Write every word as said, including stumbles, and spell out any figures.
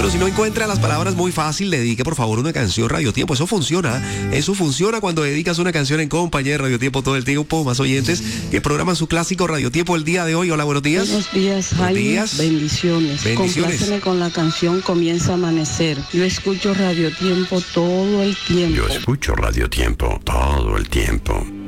Bueno, si no encuentra las palabras muy fácil, dedique por favor una canción Radio Tiempo. Eso funciona. Eso funciona cuando dedicas una canción en compañía de Radio Tiempo todo el tiempo. Más oyentes que programan su clásico Radio Tiempo el día de hoy. Hola, buenos días. Buenos días, Jaime. Buenos días. Bendiciones. Bendiciones. Compláceme con la canción Comienza a Amanecer. Yo escucho Radio Tiempo todo el tiempo. Yo escucho Radio Tiempo todo el tiempo.